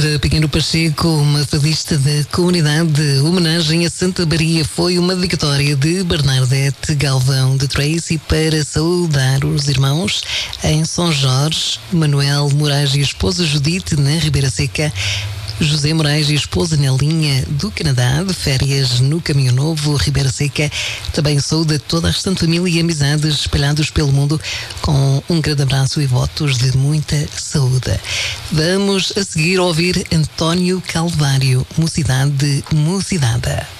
Sandra Pinheiro Pacheco, uma fadista da comunidade. Homenagem a Santa Maria foi uma dedicatória de Bernadette Galvão de Tracy para saudar os irmãos em São Jorge, Manuel Moraes e a esposa Judite na Ribeira Seca, José Moraes e a esposa Nelinha do Canadá, de férias no Caminho Novo, Ribeira Seca. Também saúde a toda a restante família e amizades espalhados pelo mundo, com um grande abraço e votos de muita saúde. Vamos a seguir ouvir António Calvário, Mocidade Mocidade.